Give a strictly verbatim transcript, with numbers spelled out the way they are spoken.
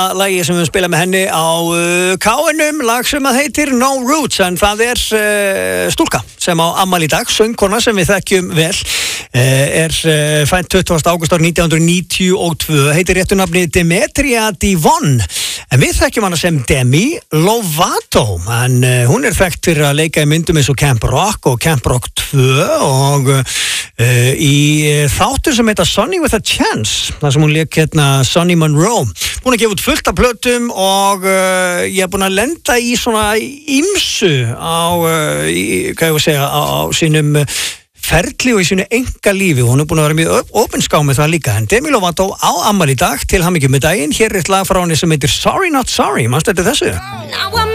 Lagi sem við spila með henni á uh, K N-um, lag sem að heitir No Roots, en það er uh, stúlka sem á afmæli í dag, söngkona sem við þekkjum vel, uh, er uh, fædd tuttugasta ágúst árið nítján hundruð níutíu og tvö, heitir réttu nafni Demetria Devon, en við þekkjum hana sem Demi Lovato, en uh, hún er þekkt fyrir að leika í myndum eins og Camp Rock og Camp Rock tvö og uh, í þáttur sem heita Sonny with a Chance, þar sem hún leik hérna Sonny Monroe, búin að gefa út fullt af plötum og uh, ég er búin að lenda í svona ýmsu á, uh, í, hvað ég var að segja, á, á sínum ferli og í sínu enga lífi og hún er búin að vera mjög opinská með það líka. En Demi Lovato á afmæli í dag, til hamingju með daginn, hér er eitt lag frá henni sem heitir Sorry Not Sorry, manstu þetta þessu?